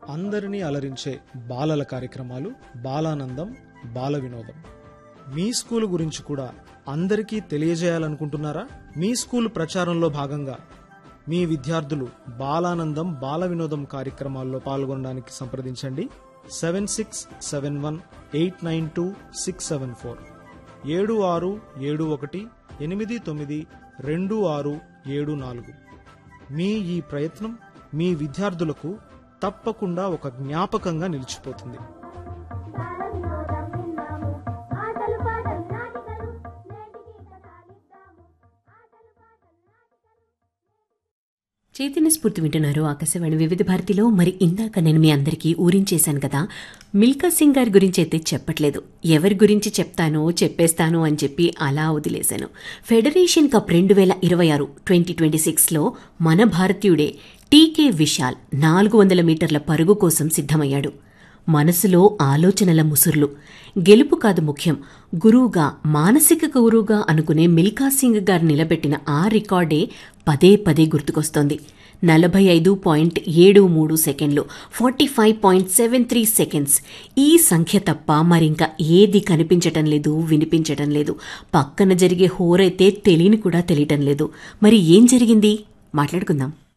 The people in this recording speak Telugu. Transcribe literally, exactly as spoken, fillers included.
అందరినీ అలరించే బాలల కార్యక్రమాలు బాలానందం బాల వినోదం. మీ స్కూల్ గురించి కూడా అందరికీ తెలియజేయాలనుకుంటున్నారా? మీ స్కూల్ ప్రచారంలో భాగంగా మీ విద్యార్థులు బాలానందం బాల వినోదం కార్యక్రమాల్లో పాల్గొనడానికి సంప్రదించండి. Seven six seven one eight nine two six seven four ఏడు ఆరు ఏడు ఒకటి ఎనిమిది తొమ్మిది రెండు ఆరు ఏడు నాలుగు. మీ ఈ ప్రయత్నం మీ విద్యార్థులకు తప్పకుండా ఒక జ్ఞాపకంగా నిలిచిపోతుంది. చైతన్య స్ఫూర్తి వింటున్నారు ఆకాశవాణి వివిధ భారతిలో. మరి ఇందాక నేను మీ అందరికీ ఊరించేశాను కదా, మిల్కా సింగ్ గారి గురించి అయితే చెప్పట్లేదు. ఎవరి గురించి చెప్తానో చెప్పేస్తాను అని చెప్పి అలా వదిలేశాను. ఫెడరేషన్ కప్ రెండు వేల ఇరవై ఆరు ట్వంటీ ట్వంటీ సిక్స్లో మన భారతీయుడే టీకే విశాల్ నాలుగు వందల మీటర్ల పరుగు కోసం సిద్ధమయ్యాడు. మనసులో ఆలోచనల ముసుర్లు. గెలుపు కాదు ముఖ్యం, గురువుగా మానసిక గురువుగా అనుకునే మిల్కా సింగ్ గారు నిలబెట్టిన ఆ రికార్డే పదే పదే గుర్తుకొస్తోంది. నలభై ఐదు పాయింట్ ఏడు మూడు సెకండ్లు, forty five point seven three seconds. ఈ సంఖ్య తప్ప మరింక ఏది కనిపించటం లేదు, వినిపించటం లేదు. పక్కన జరిగే హోరైతే తెలియని కూడా తెలియటం లేదు. మరి ఏం జరిగింది మాట్లాడుకుందాం.